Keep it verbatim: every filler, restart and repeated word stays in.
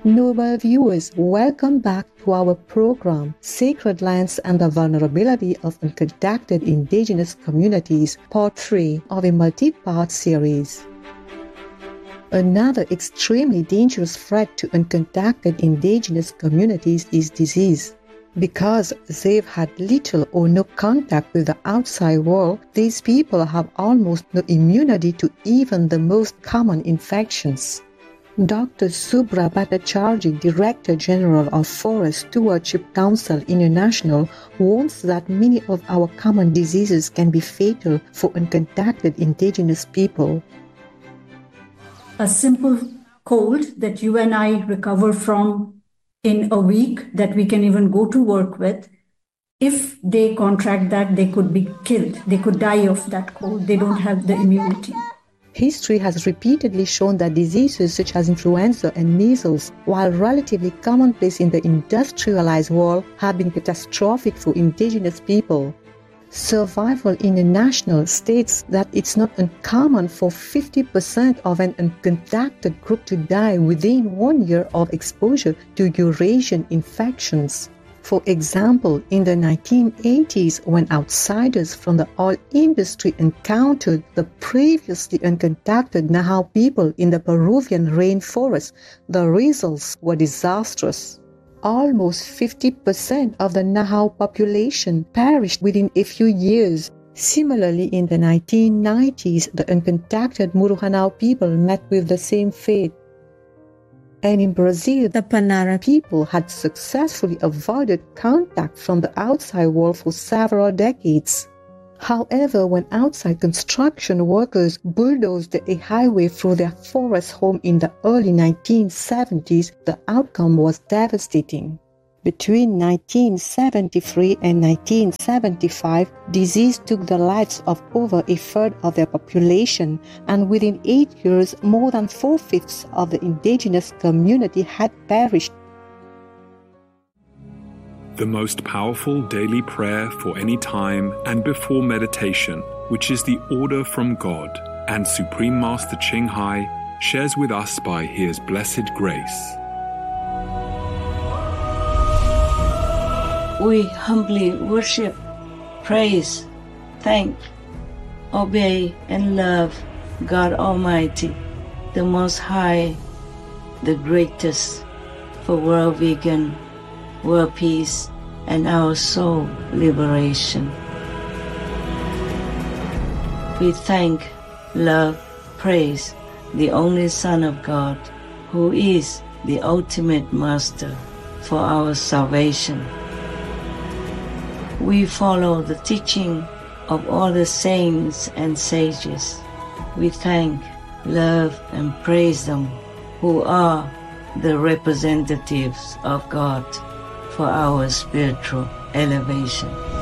Noble viewers, welcome back to our program, Sacred Lands and the Vulnerability of Uncontacted Indigenous Communities, Part three of a multi-part series. Another extremely dangerous threat to uncontacted indigenous communities is disease. Because they've had little or no contact with the outside world, these people have almost no immunity to even the most common infections. Doctor Subra Bhattacharjee, Director General of Forest Stewardship Council International, warns that many of our common diseases can be fatal for uncontacted indigenous people. A simple cold that you and I recover from in a week, that we can even go to work with, if they contract that, they could be killed. They could die of that cold. They don't have the immunity. History has repeatedly shown that diseases such as influenza and measles, while relatively commonplace in the industrialized world, have been catastrophic for indigenous people. Survival International states that it's not uncommon for fifty percent of an uncontacted group to die within one year of exposure to Eurasian infections. For example, in the nineteen eighties, when outsiders from the oil industry encountered the previously uncontacted Nahau people in the Peruvian rainforest, the results were disastrous. Almost fifty percent of the Nahau population perished within a few years. Similarly, in the nineteen nineties, the uncontacted Muruhanau people met with the same fate. And in Brazil, the Panara people had successfully avoided contact from the outside world for several decades. However, when outside construction workers bulldozed a highway through their forest home in the early nineteen seventies, the outcome was devastating. Between nineteen seventy-three and nineteen seventy-five, disease took the lives of over a third of their population, and within eight years, more than four-fifths of the indigenous community had perished. The most powerful daily prayer for any time and before meditation, which is the order from God, and Supreme Master Ching Hai shares with us by His blessed grace. We humbly worship, praise, thank, obey, and love God Almighty, the Most High, the greatest, for world vegan, world peace, and our soul liberation. We thank, love, praise the only Son of God, who is the ultimate Master for our salvation. We follow the teaching of all the saints and sages. We thank, love, and praise them, who are the representatives of God for our spiritual elevation.